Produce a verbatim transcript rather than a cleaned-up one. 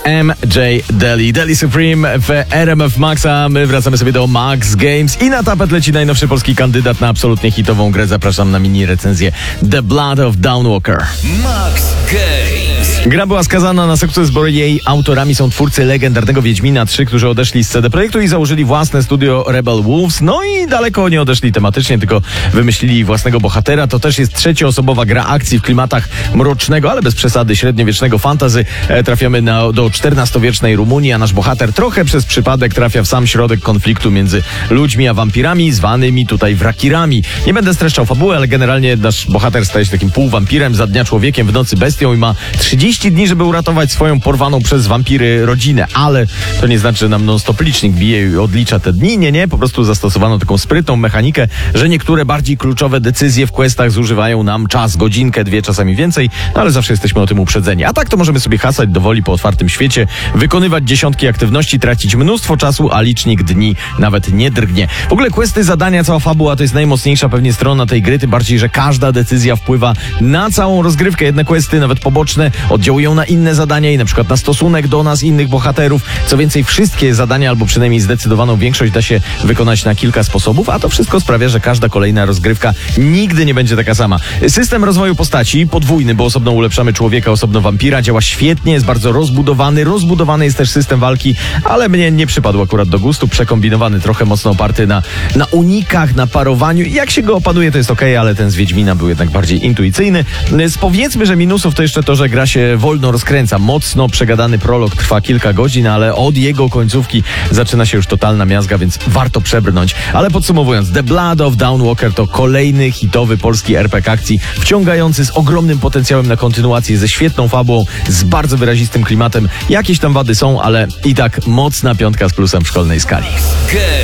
M J Deli. Deli Supreme w R M F Maxa. My wracamy sobie do Max Games i na tapet leci najnowszy polski kandydat na absolutnie hitową grę. Zapraszam na mini recenzję The Blood of Dawnwalker. Max Games. Gra była skazana na sukces, bo jej autorami są twórcy legendarnego Wiedźmina trzy, którzy odeszli z C D Projektu i założyli własne studio Rebel Wolves. No i daleko nie odeszli tematycznie, tylko wymyślili własnego bohatera. To też jest trzecioosobowa gra akcji w klimatach mrocznego, ale bez przesady średniowiecznego fantasy. E, trafiamy na, do czternastowiecznej Rumunii, a nasz bohater trochę przez przypadek trafia w sam środek konfliktu między ludźmi a wampirami, zwanymi tutaj wrakirami. Nie będę streszczał fabuły, ale generalnie nasz bohater staje się takim półwampirem, za dnia człowiekiem, w nocy bestią i ma trzydzieści dni, żeby uratować swoją porwaną przez wampiry rodzinę. Ale to nie znaczy, że nam non-stop licznik bije i odlicza te dni. Nie, nie, po prostu zastosowano taką sprytną mechanikę, że niektóre bardziej kluczowe decyzje w questach zużywają nam czas, godzinkę, dwie, czasami więcej, no ale zawsze jesteśmy o tym uprzedzeni. A tak to możemy sobie hasać dowoli po otwartym świecie, wykonywać dziesiątki aktywności, tracić mnóstwo czasu, a licznik dni nawet nie drgnie. W ogóle questy, zadania, cała fabuła to jest najmocniejsza pewnie strona tej gry, tym bardziej, że każda decyzja wpływa na całą rozgrywkę. Jedne questy, nawet poboczne, oddziałują na inne zadania i na przykład na stosunek do nas, innych bohaterów. Co więcej, wszystkie zadania, albo przynajmniej zdecydowaną większość da się wykonać na kilka sposobów, a to wszystko sprawia, że każda kolejna rozgrywka nigdy nie będzie taka sama. System rozwoju postaci podwójny, bo osobno ulepszamy człowieka, osobno wampira, działa świetnie, jest bardzo rozbudowany. Rozbudowany jest też system walki, ale mnie nie przypadł akurat do gustu. Przekombinowany, trochę mocno oparty na, na unikach, na parowaniu. Jak się go opanuje, to jest okej, okay, ale ten z Wiedźmina był jednak bardziej intuicyjny. Z powiedzmy, że minusów to jeszcze to, że gra się wolno rozkręca. Mocno przegadany prolog trwa kilka godzin, ale od jego końcówki zaczyna się już totalna miazga, więc warto przebrnąć. Ale podsumowując, The Blood of Dawnwalker to kolejny hitowy polski er pe gie akcji, wciągający, z ogromnym potencjałem na kontynuację, ze świetną fabułą, z bardzo wyrazistym klimatem. Jakieś tam wady są, ale i tak mocna piątka z plusem w szkolnej skali.